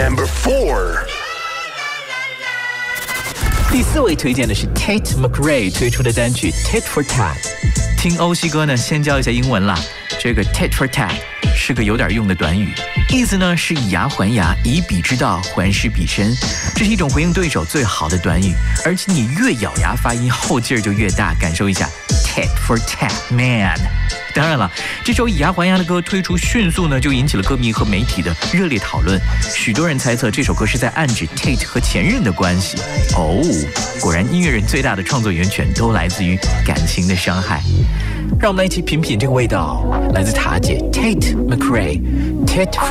Number 4. 第4位推荐的是 Tate McRae 推出的单曲 Tit for Tat。听欧西哥呢，先教一下英文啦。这个 Tit for Tat 是个有点用的短语，意思呢是以牙还牙，以彼之道还施彼身。这是一种回应对手最好的短语，而且你越咬牙发音，后劲儿就越大。感受一下 Tit for Tat Man。当然了，这首以牙还牙的歌推出迅速呢，就引起了歌迷和媒体的热烈讨论。许多人猜测这首歌是在暗指 Tate 和前任的关系。哦，果然音乐人最大的创作源泉都来自于感情的伤害。让我们来一起品品这个味道，来自塔姐 Tate McRae Tit